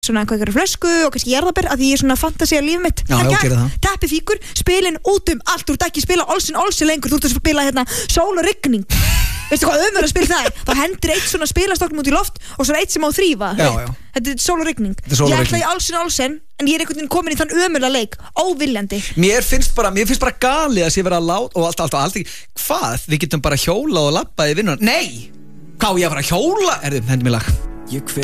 svona einhverju flösku og kannski jarðarber að því ég er svona fantasía líf mitt. Já, gera það. Teppi fíkur, spilin út út, þú ert ekki að spila Olsen lengur, þú ert að spila hérna sól og rigning. Veistu hvað ömur að spila það er? Þá hendur eitt svona spilastoknum út í loft og svo eitt sem á að þrífa. Já. Þetta er sól og rigning. Ég ætla í Olsen en ég er einhvern veginn komin í þann ömurlega leik, óviljandi. Mér finnst bara galið að sé vera að láta og allt ekki. Hvað? Við getum bara hjólað og labbað í vinnuna. Nei! Hvað á ég að fara að hjóla? Hendi mig lag.